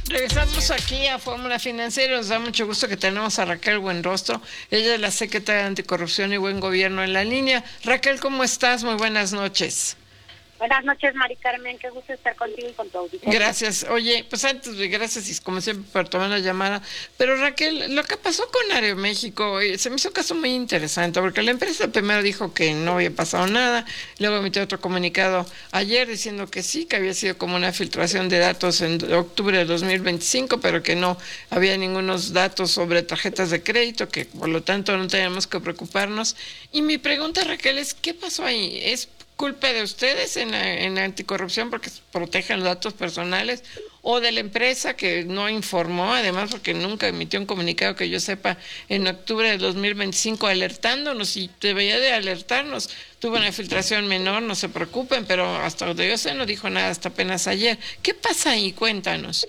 Regresamos aquí a Fórmula Financiera. Nos da mucho gusto que tenemos a Raquel Buenrostro. Ella es la secretaria de Anticorrupción y Buen Gobierno en la línea. Raquel, ¿cómo estás? Muy buenas noches. Buenas noches, Mari Carmen, qué gusto estar contigo y con tu auditorio. Gracias. Oye, pues antes de gracias y como siempre por tomar la llamada, pero Raquel, lo que pasó con Aeroméxico se me hizo un caso muy interesante, porque la empresa primero dijo que no había pasado nada, luego emitió otro comunicado ayer diciendo que sí, que había sido como una filtración de datos en octubre de 2025, pero que no había ningunos datos sobre tarjetas de crédito, que por lo tanto no teníamos que preocuparnos. Y mi pregunta, Raquel, es ¿qué pasó ahí? ¿Es culpa de ustedes en anticorrupción porque protegen los datos personales o de la empresa que no informó, además porque nunca emitió un comunicado que yo sepa en octubre de 2025 alertándonos y debería de alertarnos? Tuvo una filtración menor, no se preocupen, pero hasta donde yo sé no dijo nada hasta apenas ayer. ¿Qué pasa ahí? Cuéntanos.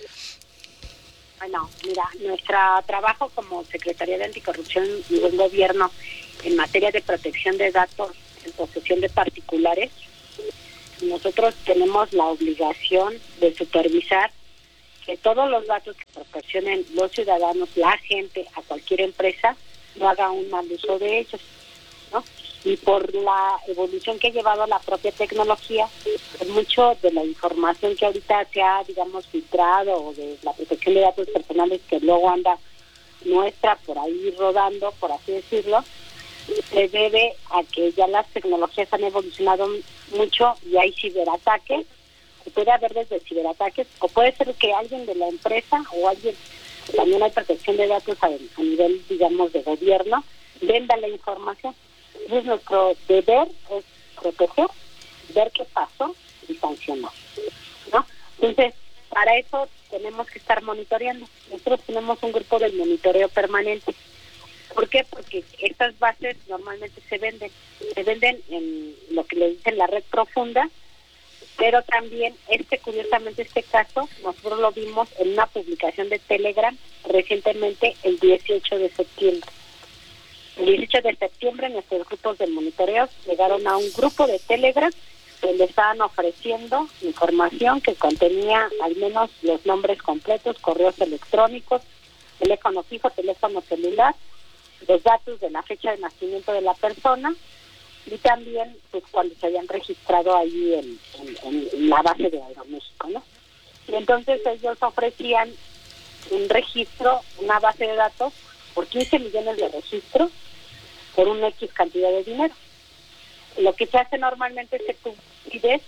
Bueno, mira, nuestro trabajo como Secretaría de Anticorrupción y Buen Gobierno en materia de protección de datos en posesión de particulares, nosotros tenemos la obligación de supervisar que todos los datos que proporcionen los ciudadanos, la gente, a cualquier empresa, no haga un mal uso de ellos, ¿no? Y por la evolución que ha llevado la propia tecnología, pues mucho de la información que ahorita se ha, digamos, filtrado, o de la protección de datos personales que luego anda nuestra por ahí rodando, por así decirlo, se debe a que ya las tecnologías han evolucionado mucho y hay ciberataques. Puede haber desde ciberataques, o puede ser que alguien de la empresa o alguien, también hay protección de datos a nivel, digamos, de gobierno, venda la información. Entonces nuestro deber es proteger, ver qué pasó y sancionar, ¿no? Entonces, para eso tenemos que estar monitoreando. Nosotros tenemos un grupo de monitoreo permanente. ¿Por qué? Porque estas bases normalmente se venden en lo que le dicen la red profunda, pero también curiosamente este caso, nosotros lo vimos en una publicación de Telegram recientemente el 18 de septiembre. El 18 de septiembre nuestros grupos de monitoreo llegaron a un grupo de Telegram donde estaban ofreciendo información que contenía al menos los nombres completos, correos electrónicos, teléfono fijo, teléfono celular, los datos de la fecha de nacimiento de la persona y también pues cuando se habían registrado ahí en la base de Aeroméxico, ¿no? Y entonces ellos ofrecían un registro, una base de datos por 15 millones de registros por una X cantidad de dinero. Lo que se hace normalmente es que tú pides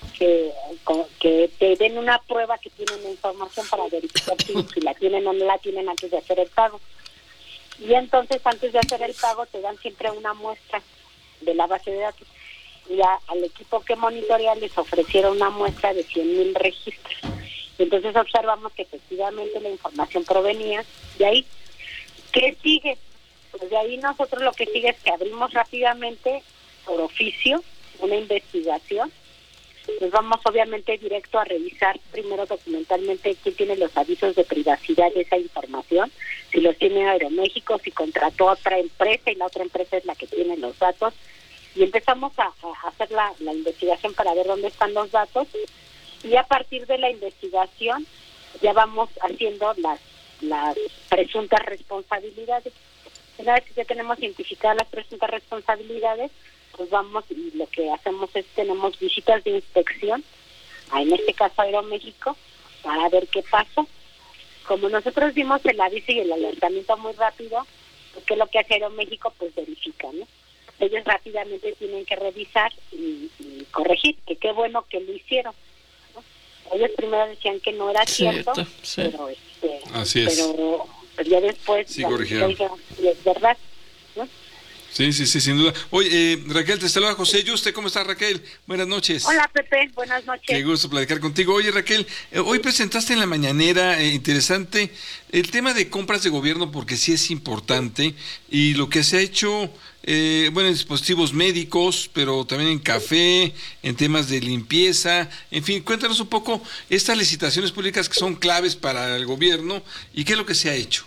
que te den una prueba que tienen la información para verificar si la tienen o no la tienen antes de hacer el pago. Y entonces antes de hacer el pago te dan siempre una muestra de la base de datos. Y al equipo que monitorea les ofrecieron una muestra de 100,000 registros. Y entonces observamos que efectivamente la información provenía de ahí. ¿Qué sigue? Pues de ahí nosotros lo que sigue es que abrimos rápidamente por oficio una investigación. Nos vamos obviamente directo a revisar primero documentalmente quién tiene los avisos de privacidad de esa información, si los tiene Aeroméxico, si contrató a otra empresa y la otra empresa es la que tiene los datos, y empezamos a hacer la investigación para ver dónde están los datos, y a partir de la investigación ya vamos haciendo las presuntas responsabilidades. Una vez que ya tenemos identificadas las presuntas responsabilidades, pues vamos y lo que hacemos es tenemos visitas de inspección, en este caso Aeroméxico, para ver qué pasó. Como nosotros vimos el aviso y el alertamiento muy rápido, pues ¿qué es lo que hace Aeroméxico? Pues verifica, ¿no? Ellos rápidamente tienen que revisar y corregir, que qué bueno que lo hicieron, ¿no? Ellos primero decían que no era cierto, sí. Pero así es. Pero ya después sí corrigieron. Es verdad, ¿no? Sí, sin duda. Oye, Raquel, te saluda José Yuste. ¿Cómo estás, Raquel? Buenas noches. Hola, Pepe. Buenas noches. Qué gusto platicar contigo. Oye, Raquel, hoy presentaste en la mañanera, interesante, el tema de compras de gobierno, porque sí es importante, y lo que se ha hecho, en dispositivos médicos, pero también en café, en temas de limpieza, en fin, cuéntanos un poco estas licitaciones públicas que son claves para el gobierno, y qué es lo que se ha hecho.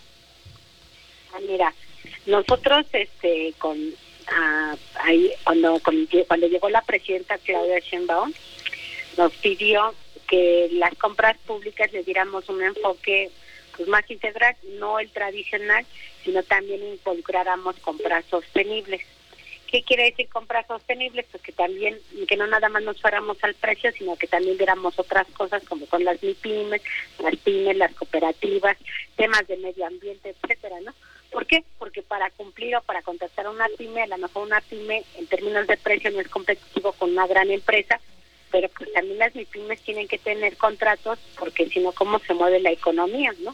Mira, nosotros cuando llegó la presidenta Claudia Sheinbaum nos pidió que las compras públicas le diéramos un enfoque pues más integral, no el tradicional, sino también involucráramos compras sostenibles. ¿Qué quiere decir compras sostenibles? Pues que no nada más nos fuéramos al precio, sino que también viéramos otras cosas como son las MIPYMES, las pymes, las cooperativas, temas de medio ambiente, etcétera, ¿no? ¿Por qué? Porque para cumplir o para contratar a una pyme, a lo mejor una pyme en términos de precio no es competitivo con una gran empresa, pero pues también las MIPYMES tienen que tener contratos, porque si no, ¿cómo se mueve la economía, no?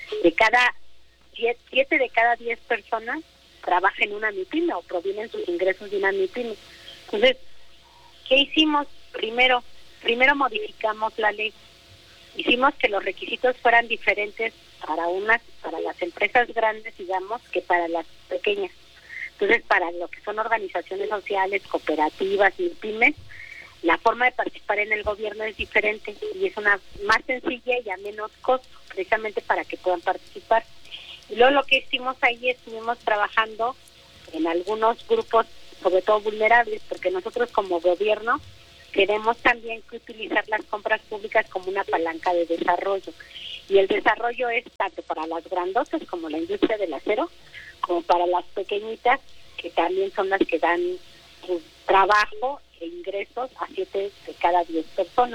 Siete de cada 10 personas trabaja en una MIPYME o provienen sus ingresos de una MIPYME. Entonces, ¿qué hicimos? Primero modificamos la ley. Hicimos que los requisitos fueran diferentes para las empresas grandes, digamos, que para las pequeñas. Entonces, para lo que son organizaciones sociales, cooperativas, MIPYMES, la forma de participar en el gobierno es diferente y es una más sencilla y a menos costo, precisamente para que puedan participar. Y luego lo que hicimos ahí, estuvimos trabajando en algunos grupos, sobre todo vulnerables, porque nosotros como gobierno queremos también utilizar las compras públicas como una palanca de desarrollo. Y el desarrollo es tanto para las grandotas como la industria del acero, como para las pequeñitas, que también son las que dan trabajo e ingresos a 7 de cada 10 personas.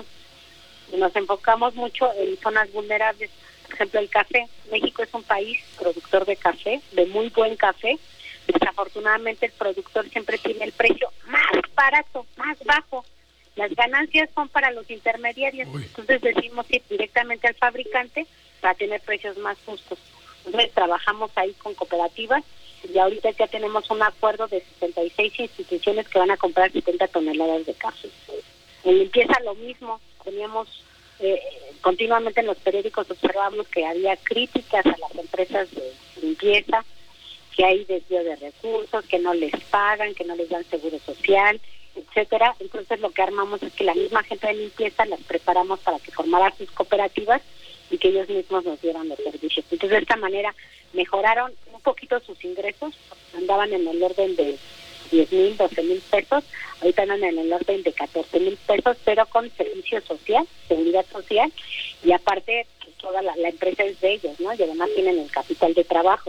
Y nos enfocamos mucho en zonas vulnerables. Por ejemplo, el café. México es un país productor de café, de muy buen café. Desafortunadamente el productor siempre tiene el precio más barato, más bajo. Las ganancias son para los intermediarios. Entonces decimos ir directamente al fabricante para tener precios más justos. Entonces trabajamos ahí con cooperativas y ahorita ya tenemos un acuerdo de 66 instituciones que van a comprar 70 toneladas de café. En limpieza lo mismo. Teníamos continuamente en los periódicos observamos que había críticas a las empresas de limpieza, que hay desvío de recursos, que no les pagan, que no les dan seguro social, etcétera. Entonces lo que armamos es que la misma gente de limpieza las preparamos para que formaran sus cooperativas y que ellos mismos nos dieran los servicios. Entonces de esta manera mejoraron un poquito sus ingresos, andaban en el orden de 10,000, 12,000 pesos, ahorita andan en el orden de 14,000 pesos, pero con servicio social, seguridad social, y aparte pues, toda la empresa es de ellos, ¿no? Y además tienen el capital de trabajo.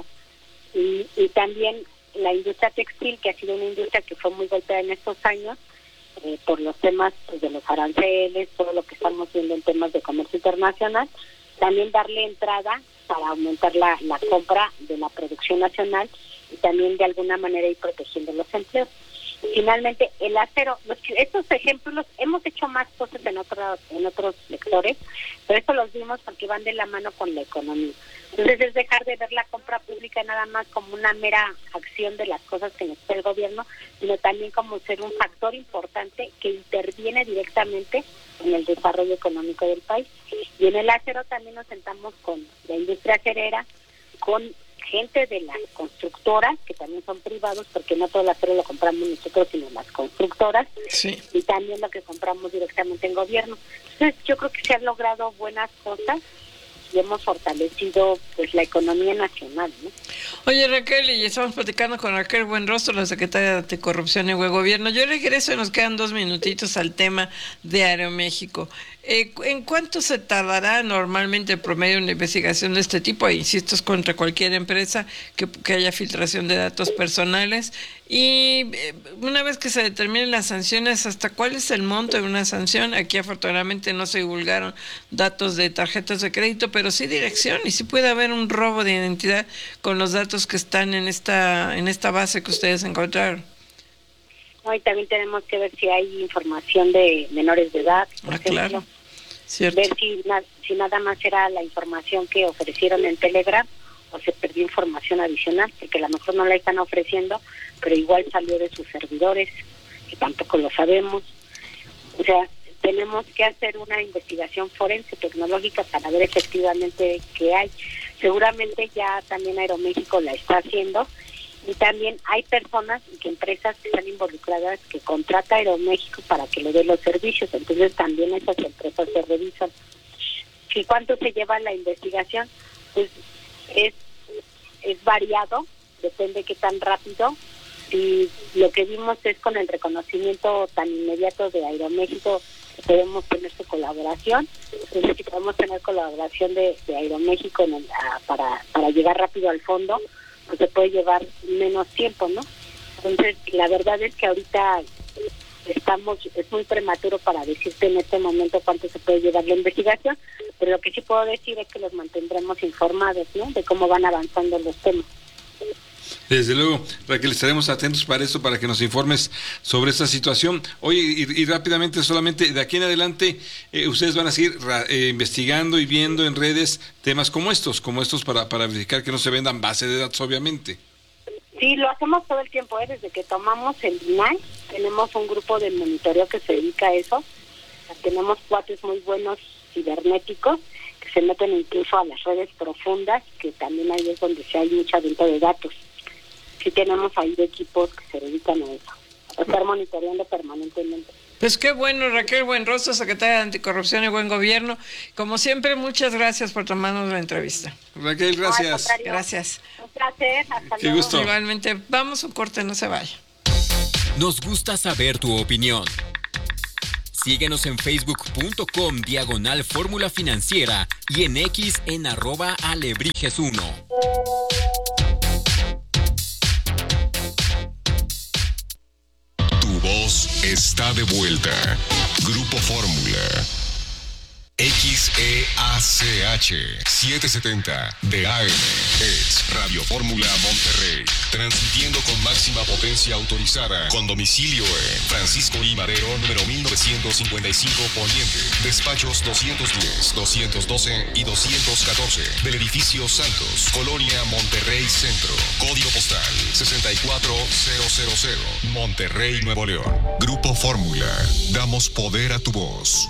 Y también la industria textil, que ha sido una industria que fue muy golpeada en estos años, por los temas pues, de los aranceles, todo lo que estamos viendo en temas de comercio internacional, también darle entrada para aumentar la compra de la producción nacional y también de alguna manera ir protegiendo los empleos. Finalmente, el acero, estos ejemplos, hemos hecho más cosas en otros sectores, pero eso los vimos porque van de la mano con la economía. Entonces es dejar de ver la compra pública nada más como una mera acción de las cosas que nos da el gobierno, sino también como ser un factor importante que interviene directamente en el desarrollo económico del país. Y en el acero también nos sentamos con la industria acerera, con gente de las constructoras, que también son privados, porque no todo el acero lo compramos nosotros, sino las constructoras, sí, y también lo que compramos directamente en gobierno. Entonces yo creo que se han logrado buenas cosas y hemos fortalecido pues la economía nacional, ¿no? Oye, Raquel, y estamos platicando con Raquel Buenrostro, la secretaria de Anticorrupción y Buen Gobierno. Yo regreso y nos quedan 2 minutitos al tema de Aeroméxico. ¿En cuánto se tardará normalmente el promedio de una investigación de este tipo? Insisto, es contra cualquier empresa que haya filtración de datos personales. Y una vez que se determinen las sanciones, ¿hasta cuál es el monto de una sanción? Aquí afortunadamente no se divulgaron datos de tarjetas de crédito, pero sí dirección, y sí puede haber un robo de identidad con los datos que están en esta base que ustedes encontraron. Y también tenemos que ver si hay información de menores de edad, por ejemplo. Claro. Cierto. Ver si nada más era la información que ofrecieron en Telegram o se perdió información adicional, porque a lo mejor no la están ofreciendo, pero igual salió de sus servidores, que tampoco lo sabemos. O sea, tenemos que hacer una investigación forense tecnológica para ver efectivamente qué hay. Seguramente ya también Aeroméxico la está haciendo, y también hay personas y empresas que están involucradas que contrata Aeroméxico para que le dé los servicios, entonces también esas empresas se revisan. ¿Y cuánto se lleva la investigación? Pues es variado, depende qué tan rápido. Y lo que vimos es con el reconocimiento tan inmediato de Aeroméxico, podemos tener su colaboración. Entonces, si podemos tener colaboración de Aeroméxico para llegar rápido al fondo, pues se puede llevar menos tiempo, ¿no? Entonces, la verdad es que ahorita es muy prematuro para decirte en este momento cuánto se puede llevar la investigación, pero lo que sí puedo decir es que los mantendremos informados, ¿no?, de cómo van avanzando los temas. Desde luego, Raquel, estaremos atentos para eso, para que nos informes sobre esta situación. Oye, y rápidamente, solamente de aquí en adelante, ustedes van a seguir investigando y viendo en redes temas como estos para verificar que no se vendan bases de datos, obviamente. Sí, lo hacemos todo el tiempo, desde que tomamos el INAI, tenemos un grupo de monitoreo que se dedica a eso. Tenemos cuates muy buenos cibernéticos que se meten incluso a las redes profundas, que también ahí es donde hay mucha venta de datos. Sí tenemos ahí equipos que se dedican a eso, a estar monitoreando permanentemente. Pues qué bueno, Raquel Buenrostro, secretaria de Anticorrupción y Buen Gobierno. Como siempre, muchas gracias por tomarnos la entrevista. Raquel, gracias. Gracias. Un placer, hasta Qué luego. gusto. Igualmente, vamos a un corte, no se vaya. Nos gusta saber tu opinión. Síguenos en facebook.com/Fórmula Financiera y en X en @Alebrijes1. Tu voz está de vuelta. Grupo Fórmula. XEACH 770 de AM es Radio Fórmula Monterrey, transmitiendo con máxima potencia autorizada, con domicilio en Francisco I. Madero, número 1955 Poniente, despachos 210, 212 y 214 del edificio Santos, Colonia Monterrey Centro, código postal 64000, Monterrey, Nuevo León. Grupo Fórmula, damos poder a tu voz.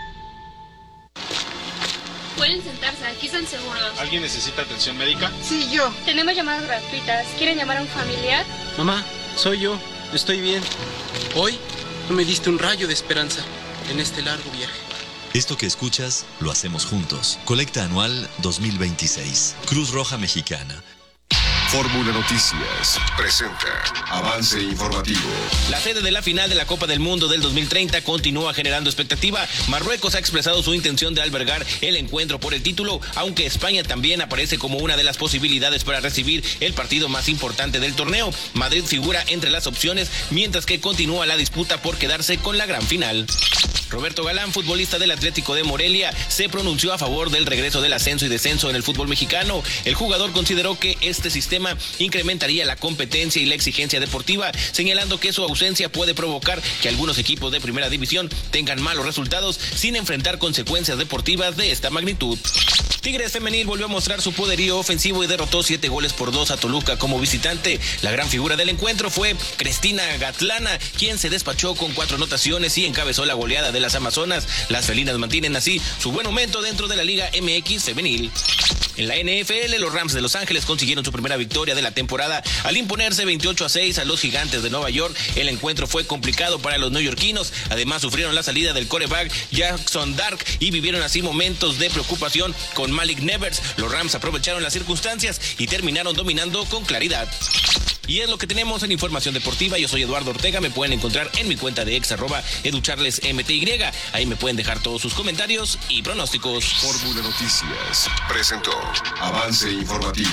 Pueden sentarse, aquí están seguros. ¿Alguien necesita atención médica? Sí, yo. Tenemos llamadas gratuitas. ¿Quieren llamar a un familiar? Mamá, soy yo. Estoy bien. Hoy tú me diste un rayo de esperanza en este largo viaje. Esto que escuchas lo hacemos juntos. Colecta anual 2026. Cruz Roja Mexicana. Fórmula Noticias presenta Avance Informativo. La sede de la final de la Copa del Mundo del 2030 continúa generando expectativa. Marruecos ha expresado su intención de albergar el encuentro por el título, aunque España también aparece como una de las posibilidades para recibir el partido más importante del torneo. Madrid figura entre las opciones, mientras que continúa la disputa por quedarse con la gran final. Roberto Galán, futbolista del Atlético de Morelia, se pronunció a favor del regreso del ascenso y descenso en el fútbol mexicano. El jugador consideró que este sistema incrementaría la competencia y la exigencia deportiva, señalando que su ausencia puede provocar que algunos equipos de primera división tengan malos resultados sin enfrentar consecuencias deportivas de esta magnitud. Tigres Femenil volvió a mostrar su poderío ofensivo y derrotó 7-2 a Toluca como visitante. La gran figura del encuentro fue Cristina Gatlana, quien se despachó con 4 anotaciones y encabezó la goleada de las Amazonas. Las felinas mantienen así su buen momento dentro de la Liga MX Femenil. En la NFL, los Rams de Los Ángeles consiguieron su primera victoria de la temporada al imponerse 28-6 a los Gigantes de Nueva York. El encuentro fue complicado para los neoyorquinos. Además, sufrieron la salida del quarterback Jackson Dark y vivieron así momentos de preocupación con Malik Nevers. Los Rams aprovecharon las circunstancias y terminaron dominando con claridad. Y es lo que tenemos en Información Deportiva. Yo soy Eduardo Ortega. Me pueden encontrar en mi cuenta de ex @educharlesmty. Ahí me pueden dejar todos sus comentarios y pronósticos. Fórmula Noticias presentó Avance Informativo.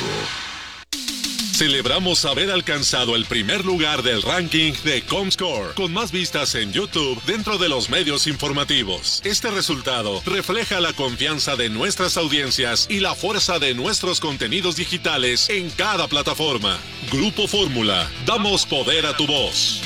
Celebramos haber alcanzado el primer lugar del ranking de Comscore, con más vistas en YouTube dentro de los medios informativos. Este resultado refleja la confianza de nuestras audiencias y la fuerza de nuestros contenidos digitales en cada plataforma. Grupo Fórmula, damos poder a tu voz.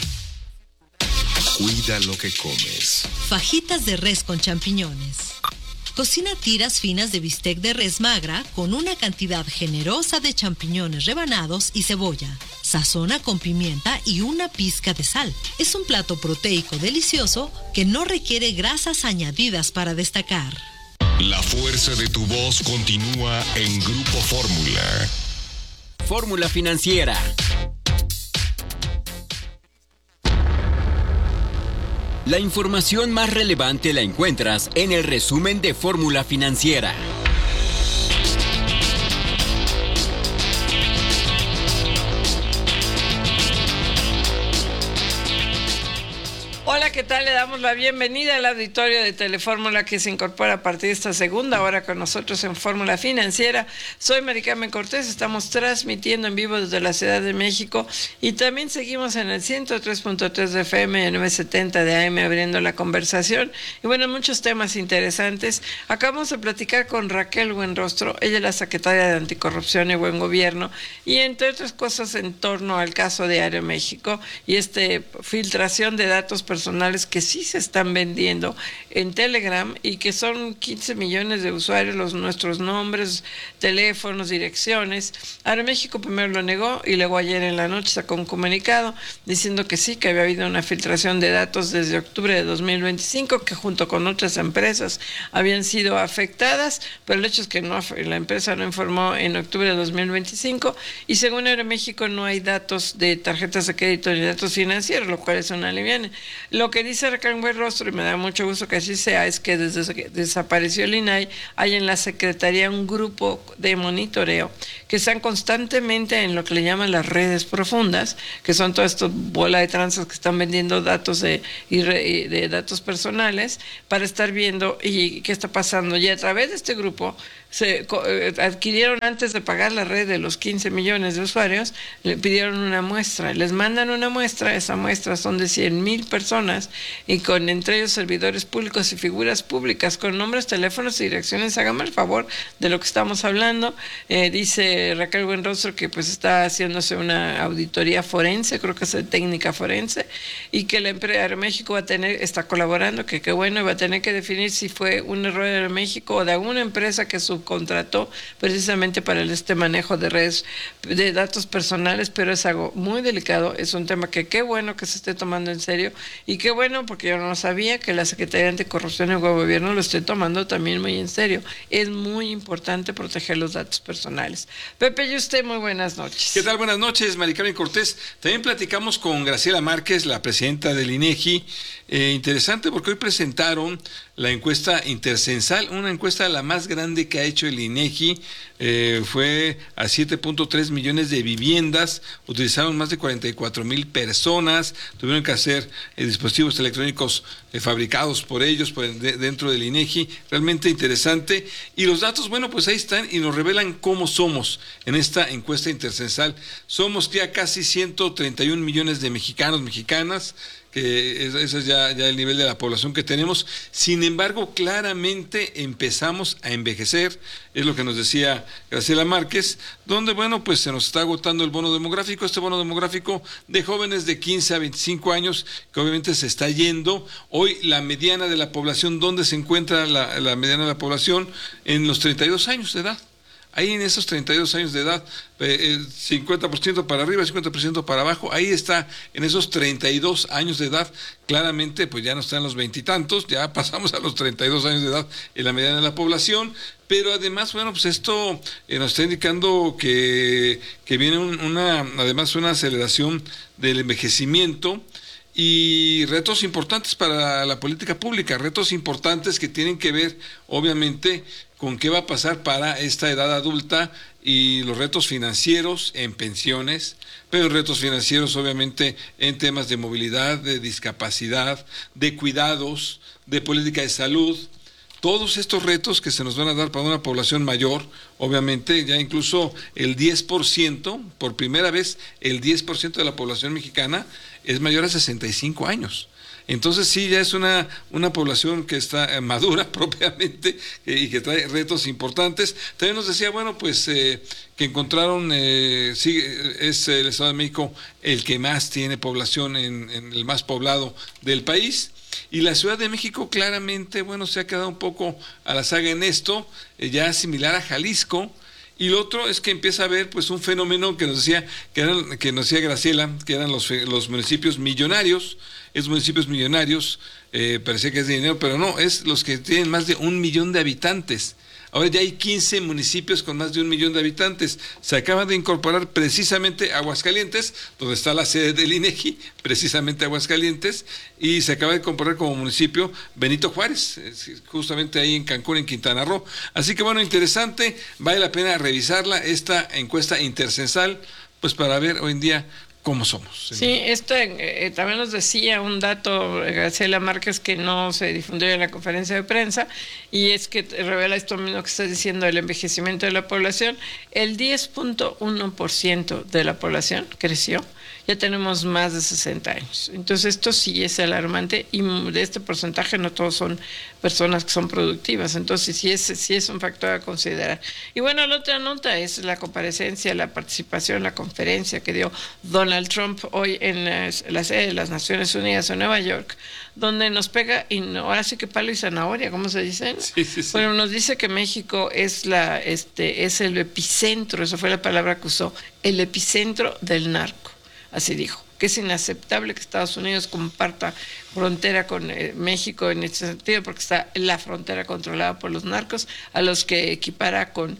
Cuida lo que comes. Fajitas de res con champiñones. Cocina tiras finas de bistec de res magra con una cantidad generosa de champiñones rebanados y cebolla. Sazona con pimienta y una pizca de sal. Es un plato proteico delicioso que no requiere grasas añadidas para destacar. La fuerza de tu voz continúa en Grupo Fórmula. Fórmula Financiera. La información más relevante la encuentras en el resumen de Fórmula Financiera. Hola, ¿qué tal? Le damos la bienvenida al auditorio de Telefórmula que se incorpora a partir de esta segunda hora con nosotros en Fórmula Financiera. Soy Mari Carmen Cortés, estamos transmitiendo en vivo desde la Ciudad de México y también seguimos en el 103.3 de FM, 970 de AM abriendo la conversación. Y bueno, muchos temas interesantes. Acabamos de platicar con Raquel Buenrostro, ella es la secretaria de Anticorrupción y Buen Gobierno, y entre otras cosas en torno al caso de Aeroméxico y filtración de datos personales que sí se están vendiendo en Telegram y que son 15 millones de usuarios, nuestros nombres, teléfonos, direcciones. Aeroméxico primero lo negó y luego ayer en la noche sacó un comunicado diciendo que sí, que había habido una filtración de datos desde octubre de 2025, que junto con otras empresas habían sido afectadas, pero el hecho es que la empresa no informó en octubre de 2025 y según Aeroméxico no hay datos de tarjetas de crédito ni datos financieros, lo cual es una aliviane. Lo que dice Raquel Buenrostro, y me da mucho gusto que así sea, es que desde que desapareció el INAI, hay en la Secretaría un grupo de monitoreo que están constantemente en lo que le llaman las redes profundas, que son toda esta bola de tranzas que están vendiendo datos de datos personales para estar viendo y qué está pasando. Y a través de este grupo se adquirieron, antes de pagar la red de los 15 millones de usuarios, le pidieron una muestra, les mandan una muestra, esa muestra son de 100,000 personas y con entre ellos servidores públicos y figuras públicas con nombres, teléfonos y direcciones. Hágame el favor de lo que estamos hablando. Dice Raquel Buenrostro que pues está haciéndose una auditoría forense, creo que es de técnica forense, y que la empresa Aeroméxico está colaborando, que qué bueno, y va a tener que definir si fue un error de Aeroméxico o de alguna empresa que subcontrató precisamente para este manejo de redes de datos personales, pero es algo muy delicado, es un tema que qué bueno que se esté tomando en serio y qué bueno, porque yo no sabía que la Secretaría de Anticorrupción y Buen Gobierno lo esté tomando también muy en serio. Es muy importante proteger los datos personales. Pepe, y usted, muy buenas noches. ¿Qué tal? Buenas noches, Mari Carmen Cortés. También platicamos con Graciela Márquez, la presidenta del INEGI. Interesante porque hoy presentaron la encuesta intercensal, una encuesta la más grande que ha hecho el INEGI, fue a 7.3 millones de viviendas, utilizaron más de 44,000 personas, tuvieron que hacer dispositivos electrónicos fabricados por ellos dentro del INEGI, realmente interesante. Y los datos, bueno, pues ahí están y nos revelan cómo somos en esta encuesta intercensal. Somos ya casi 131 millones de mexicanos, mexicanas, que ese es ya el nivel de la población que tenemos. Sin embargo, claramente empezamos a envejecer, es lo que nos decía Graciela Márquez, donde, bueno, pues se nos está agotando el bono demográfico, este bono demográfico de jóvenes de 15 a 25 años, que obviamente se está yendo. Hoy la mediana de la población, ¿dónde se encuentra la mediana de la población? En los 32 años de edad. Ahí en esos 32 años de edad, 50% para arriba, 50% para abajo, ahí está, en esos 32 años de edad, claramente pues ya no están los veintitantos, ya pasamos a los 32 años de edad en la mediana de la población, pero además, bueno, pues esto nos está indicando que viene además una aceleración del envejecimiento y retos importantes para la política pública, retos importantes que tienen que ver, obviamente, con qué va a pasar para esta edad adulta y los retos financieros en pensiones, pero retos financieros obviamente en temas de movilidad, de discapacidad, de cuidados, de política de salud. Todos estos retos que se nos van a dar para una población mayor, obviamente ya incluso el 10%, por primera vez el 10% de la población mexicana es mayor a 65 años. Entonces sí, ya es una población que está madura propiamente y que trae retos importantes. También nos decía, bueno, pues que encontraron, sí, es el Estado de México el que más tiene población en el más poblado del país. Y la Ciudad de México claramente, bueno, se ha quedado un poco a la saga en esto, ya similar a Jalisco. Y lo otro es que empieza a haber pues un fenómeno que nos decía Graciela, que eran los municipios millonarios. Es municipios millonarios, parecía que es de dinero, pero no, es los que tienen más de 1 millón de habitantes. Ahora ya hay 15 municipios con más de 1 millón de habitantes. Se acaba de incorporar precisamente Aguascalientes, donde está la sede del INEGI, precisamente Aguascalientes, y se acaba de incorporar como municipio Benito Juárez, justamente ahí en Cancún, en Quintana Roo. Así que bueno, interesante, vale la pena revisarla, esta encuesta intercensal, pues para ver hoy en día cómo somos. Sí, también nos decía un dato Graciela Márquez que no se difundió en la conferencia de prensa, y es que revela esto mismo que estás diciendo del envejecimiento de la población. El 10.1% de la población creció. Ya tenemos más de 60 años. Entonces esto sí es alarmante, y de este porcentaje no todos son personas que son productivas. Entonces sí es un factor a considerar. Y bueno, la otra nota es la comparecencia, la participación, la conferencia que dio Donald Trump hoy en la sede de las Naciones Unidas en Nueva York, donde nos pega, y no, ahora sí que palo y zanahoria, ¿cómo se dice? Sí. Bueno, nos dice que México es el epicentro, esa fue la palabra que usó, el epicentro del narco. Así dijo, que es inaceptable que Estados Unidos comparta frontera con México en este sentido, porque está la frontera controlada por los narcos, a los que equipara con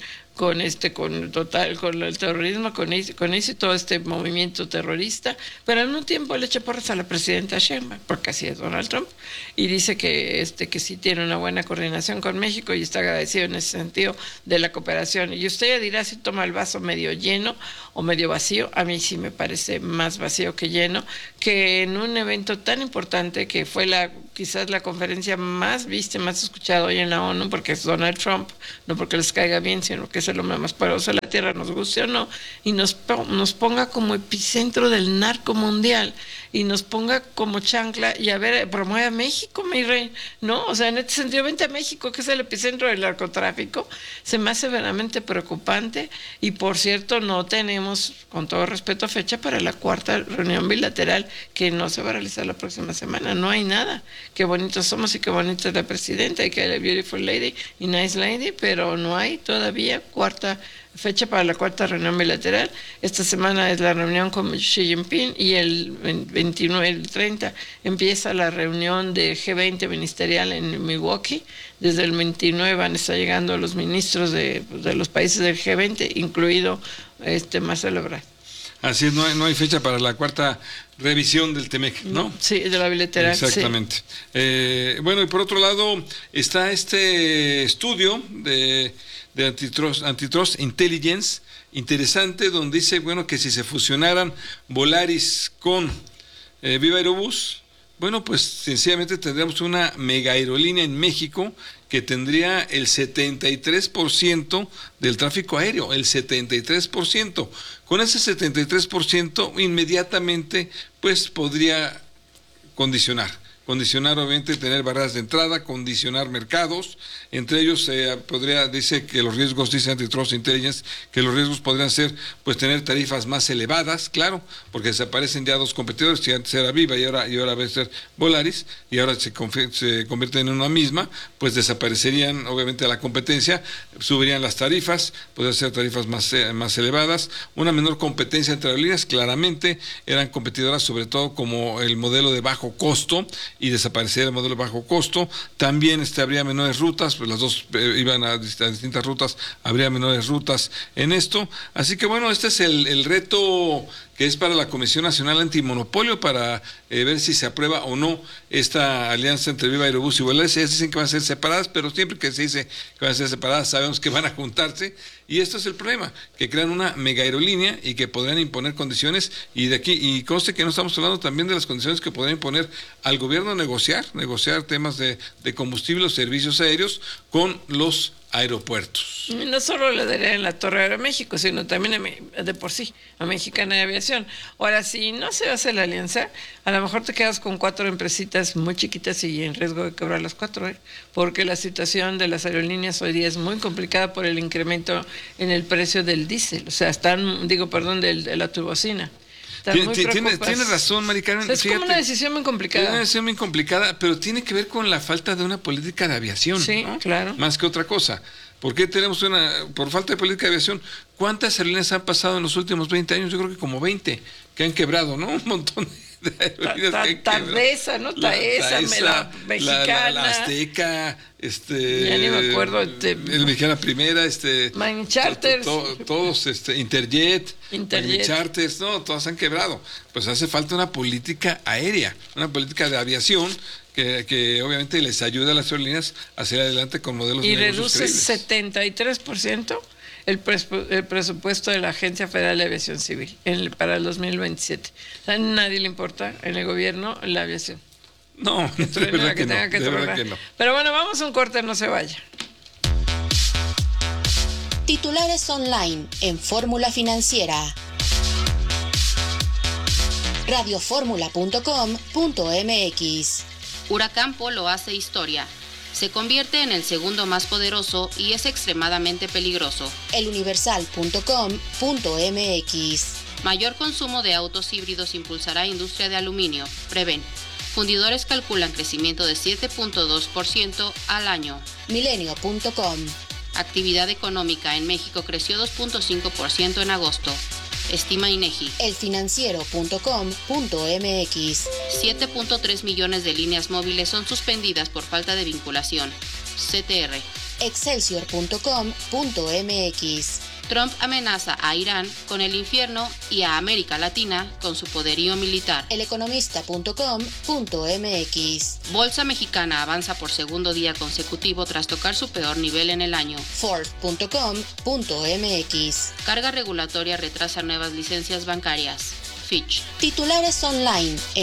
el terrorismo, con ese todo este movimiento terrorista, pero al mismo tiempo le echa porras a la presidenta Sheinbaum, porque así es Donald Trump, y dice que sí tiene una buena coordinación con México y está agradecido en ese sentido de la cooperación. Y usted ya dirá si toma el vaso medio lleno o medio vacío. A mí sí me parece más vacío que lleno, que en un evento tan importante que fue quizás la conferencia más vista, más escuchada hoy en la ONU, porque es Donald Trump, no porque les caiga bien, sino que es el hombre más poderoso de la tierra, nos guste o no, y nos ponga como epicentro del narco mundial, y nos ponga como chancla, y a ver, promueve a México, mi rey, ¿no? O sea, en este sentido, vente a México, que es el epicentro del narcotráfico. Se me hace verdaderamente preocupante, y por cierto, no tenemos, con todo respeto, fecha para la 4ª reunión bilateral, que no se va a realizar la próxima semana. No hay nada. Qué bonitos somos y qué bonita es la presidenta, y que la beautiful lady y nice lady, pero no hay todavía fecha para la 4ª reunión bilateral. Esta semana es la reunión con Xi Jinping, y el 29, el 30 empieza la reunión de G20 ministerial en Milwaukee. Desde el 29 van a estar llegando los ministros de los países del G20, incluido Marcelo Ebrard. Así es, no hay fecha para la 4ª revisión del TEMEC, ¿no? Sí, de la bilateral. Exactamente. Sí. Bueno, y por otro lado está este estudio de Antitrust Intelligence, interesante, donde dice, bueno, que si se fusionaran Volaris con Viva Aerobús, bueno, pues sencillamente tendríamos una mega aerolínea en México que tendría el 73% del tráfico aéreo, el 73%. Con ese 73% inmediatamente pues podría condicionar obviamente, tener barreras de entrada, condicionar mercados. Entre ellos dice que los riesgos, dice Antitrust Intelligence, que los riesgos podrían ser pues tener tarifas más elevadas, claro, porque desaparecen ya dos competidores, que antes era Viva y ahora va a ser Volaris, y ahora se convierten en una misma, pues desaparecerían obviamente la competencia, subirían las tarifas, podrían ser tarifas más elevadas, una menor competencia entre aerolíneas, claramente eran competidoras sobre todo como el modelo de bajo costo, y desaparecer el modelo de bajo costo. También habría menores rutas, pues las dos iban a distintas rutas, habría menores rutas en esto. Así que bueno, este es el reto que es para la Comisión Nacional Antimonopolio, para ver si se aprueba o no esta alianza entre Viva Aerobús y Volaris. Ellas dicen que van a ser separadas, pero siempre que se dice que van a ser separadas, sabemos que van a juntarse, y esto es el problema, que crean una mega aerolínea y que podrían imponer condiciones, y de aquí, y conste que no estamos hablando también de las condiciones que podrían imponer al gobierno negociar temas de combustible o servicios aéreos con los aeropuertos. No solo le darían la Torre Aeroméxico, sino también de por sí a Mexicana de Aviación. Ahora, si no se hace la alianza, a lo mejor te quedas con 4 empresitas muy chiquitas y en riesgo de quebrar las 4, porque la situación de las aerolíneas hoy día es muy complicada por el incremento en el precio del diésel, o sea, de la turbocina. Tiene razón, Mari Carmen. Es como una decisión muy complicada. Es una decisión muy complicada, pero tiene que ver con la falta de una política de aviación. Sí, ¿no? Claro. Más que otra cosa. ¿Por qué tenemos por falta de política de aviación? ¿Cuántas aerolíneas han pasado en los últimos 20 años? Yo creo que como 20 que han quebrado, ¿no? Un montón de aerolíneas. Tardesa, ¿no? Taesa, la Mexicana. La Azteca, ya ni me acuerdo. El Mexicana Primera, Mine Charters. Todos, Interjet, Charters, no, todas han quebrado. Pues hace falta una política aérea, una política de aviación que obviamente les ayuda a las aerolíneas a hacer adelante con modelos y de negocios reduce creíbles. 73% el presupuesto de la Agencia Federal de Aviación Civil para el 2027. O sea, a nadie le importa en el gobierno la aviación. No, de verdad que no, de verdad que no. Pero bueno, vamos a un corte, no se vaya. Titulares online en Fórmula Financiera. radioformula.com.mx. Huracán Polo hace historia. Se convierte en el segundo más poderoso y es extremadamente peligroso. eluniversal.com.mx. Mayor consumo de autos híbridos impulsará industria de aluminio. Prevén. Fundidores calculan crecimiento de 7.2% al año. Milenio.com. Actividad económica en México creció 2.5% en agosto. Estima INEGI. elfinanciero.com.mx. 7.3 millones de líneas móviles son suspendidas por falta de vinculación. CTR. excelsior.com.mx. Trump amenaza a Irán con el infierno y a América Latina con su poderío militar. eleconomista.com.mx. Bolsa mexicana avanza por segundo día consecutivo tras tocar su peor nivel en el año. Forbes.com.mx. Carga regulatoria retrasa nuevas licencias bancarias. Fitch. Titulares online